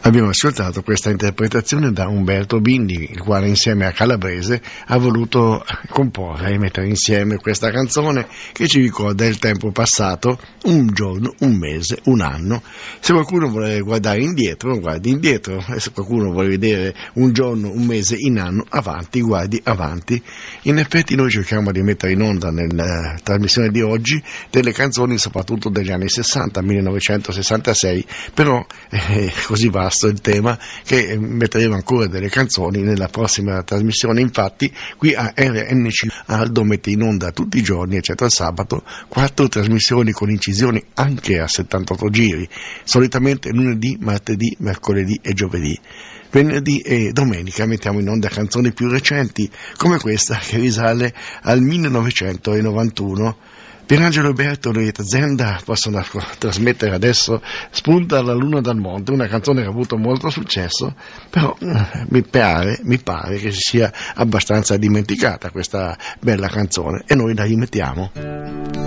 Abbiamo ascoltato questa interpretazione da Umberto Bindi, il quale insieme a Calabrese ha voluto comporre e mettere insieme questa canzone che ci ricorda il tempo passato, un giorno, un mese, un anno. Se qualcuno vuole guardare indietro, guardi indietro, e se qualcuno vuole vedere un giorno, un mese, in anno, avanti, guardi avanti. In effetti noi cerchiamo di mettere in onda nella trasmissione di oggi delle canzoni soprattutto degli anni 60, 1966, però così vasto il tema che metteremo ancora delle canzoni nella prossima trasmissione. Infatti qui a RNC Aldo mette in onda tutti i giorni eccetto il sabato 4 trasmissioni con incisioni anche a 78 giri, solitamente lunedì, martedì, mercoledì e giovedì. Venerdì e domenica mettiamo in onda canzoni più recenti come questa che risale al 1991. Pierangelo e Bertolo e Zenda possono trasmettere adesso Spunta la luna dal monte, una canzone che ha avuto molto successo, però mi pare che si sia abbastanza dimenticata questa bella canzone e noi la rimettiamo.